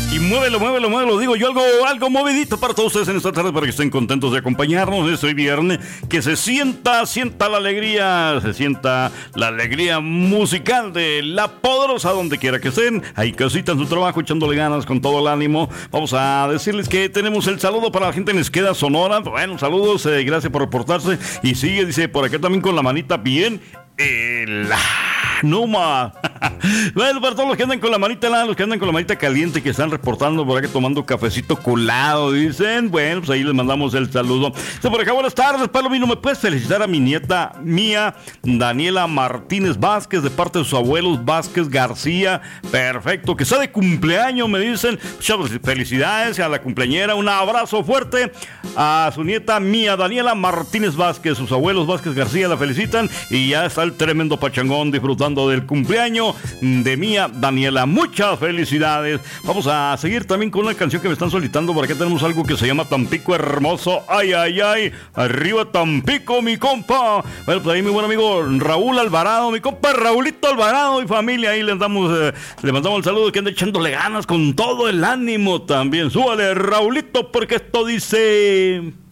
Y muévelo, digo yo, algo movidito para todos ustedes en esta tarde para que estén contentos de acompañarnos este viernes, que se sienta la alegría musical de La Poderosa, donde quiera que estén, ahí casita en su trabajo, echándole ganas con todo el ánimo. Vamos a decirles que tenemos el saludo para la gente en Esqueda, Sonora. Bueno, saludos, gracias por reportarse. Y sigue, dice, por acá también con la manita bien. Numa. Bueno, para todos los que andan con la manita helada, los que andan con la manita caliente, que están reportando por acá tomando cafecito colado, dicen, bueno, pues ahí les mandamos el saludo. Por acá, buenas tardes, Palomino, ¿me puedes felicitar a mi nieta mía, Daniela Martínez Vázquez, de parte de sus abuelos Vázquez García? Perfecto, que está de cumpleaños, me dicen. Felicidades a la cumpleañera, un abrazo fuerte a su nieta mía, Daniela Martínez Vázquez. Sus abuelos Vázquez García la felicitan y ya está el tremendo pachangón disfrutando del cumpleaños de mía Daniela. Muchas felicidades. Vamos a seguir también con una canción que me están solicitando. Por acá tenemos algo que se llama Tampico Hermoso. Ay, ay, ay. Arriba Tampico, mi compa. Bueno, pues ahí mi buen amigo Raúl Alvarado, mi compa Raulito Alvarado y familia. Ahí le mandamos el saludo, que anda echándole ganas con todo el ánimo también. Súbale, Raulito, porque esto dice...